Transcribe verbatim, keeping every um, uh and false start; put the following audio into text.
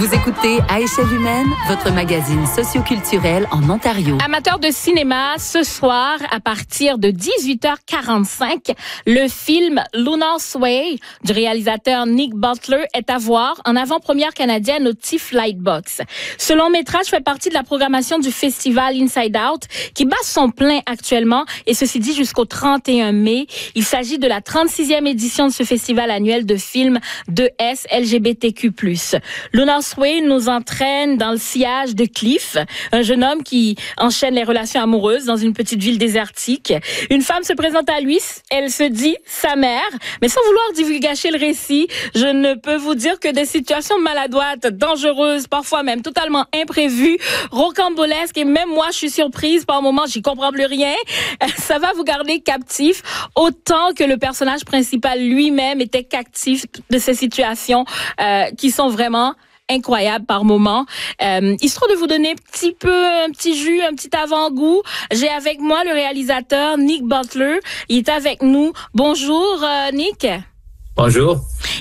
Vous écoutez À échelle humaine, votre magazine socioculturel en Ontario. Amateurs de cinéma, ce soir, à partir de dix-huit heures quarante-cinq, le film Lunar Sway du réalisateur Nick Butler est à voir en avant-première canadienne au TIFF Lightbox. Ce long métrage fait partie de la programmation du festival Inside Out qui bat son plein actuellement et ceci dit jusqu'au trente et un mai. Il s'agit de la trente-sixième édition de ce festival annuel de films de S L G B T Q plus. Lunar Sway nous entraîne dans le sillage de Cliff, un jeune homme qui enchaîne les relations amoureuses dans une petite ville désertique. Une femme se présente à lui, elle se dit sa mère, mais sans vouloir divulgacher le récit, je ne peux vous dire que des situations maladroites, dangereuses, parfois même totalement imprévues, rocambolesques, et même moi je suis surprise par moments, j'y comprends plus rien. Ça va vous garder captif autant que le personnage principal lui-même était captif de ces situations euh, qui sont vraiment incroyable par moment. Euh, histoire de vous donner un petit peu, un petit jus, un petit avant-goût, j'ai avec moi le réalisateur Nick Butler. Il est avec nous. Bonjour, euh, Nick. Bonjour.